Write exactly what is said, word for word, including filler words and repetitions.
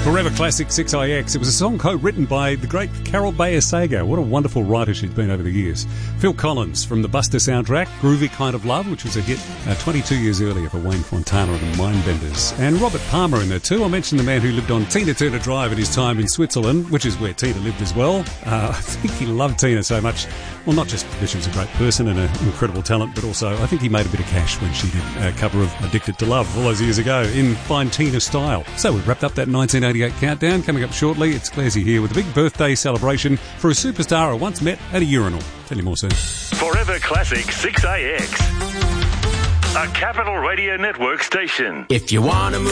Forever Classic six I X. It was a song co-written by the great Carol Bayer Sager. What a wonderful writer she's been over the years. Phil Collins from the Buster soundtrack, Groovy Kind of Love, which was a hit uh, twenty-two years earlier for Wayne Fontana and the Mindbenders. And Robert Palmer in there too. I mentioned the man who lived on Tina Turner Drive in his time in Switzerland, which is where Tina lived as well. Uh, I think he loved Tina so much. Well, not just because she was a great person and an incredible talent, but also I think he made a bit of cash when she did a cover of Addicted to Love all those years ago in fine Tina style. So we've wrapped up that nineteen eighty-eight countdown. Coming up shortly, it's Clarsy here with a big birthday celebration for a superstar I once met at a urinal. Tell you more soon. Forever Classic six A X, a Capital Radio Network station. If you want to move